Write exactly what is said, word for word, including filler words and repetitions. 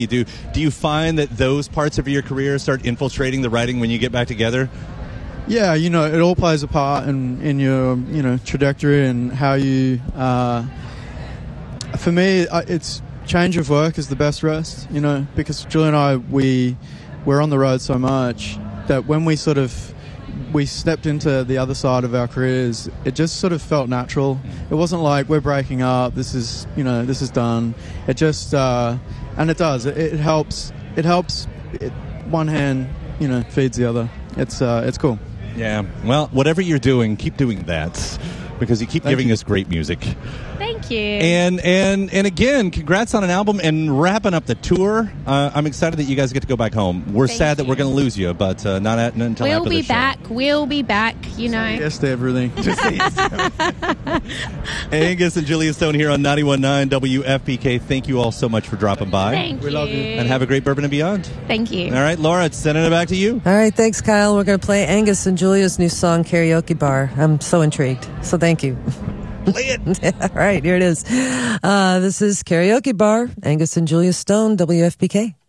you do. Do you find that those parts of your career start infiltrating the writing when you get back together? Yeah, you know, it all plays a part in, in your, you know, trajectory and how you... Uh, for me, it's change of work is the best rest, you know, because Julie and I, we, we're on the road so much that when we sort of... we stepped into the other side of our careers, it just sort of felt natural. It wasn't like we're breaking up, this is, you know, this is done. It just, uh, and it does, it, it helps, it helps, it, one hand, you know, feeds the other. It's, uh, it's cool. Yeah, well, whatever you're doing, keep doing that, because you keep Thank giving you. us great music. Thank you. And and and again, congrats on an album and wrapping up the tour. Uh, I'm excited that you guys get to go back home. We're Thank sad that you. we're going to lose you, but uh, not, at, not until We'll after be the show. back. We'll be back, you know. Yes to everything. Just say yes. Angus and Julia Stone here on ninety-one point nine W F P K. Thank you all so much for dropping by. Thank We you. love you. And have a great Bourbon and Beyond. Thank you. All right, Laura, it's sending it back to you. All right, thanks, Kyle. We're going to play Angus and Julia's new song, Karaoke Bar. I'm so intrigued. So thank you. Play it. All right, here it is. Uh, this is Karaoke Bar, Angus and Julia Stone, W F P K.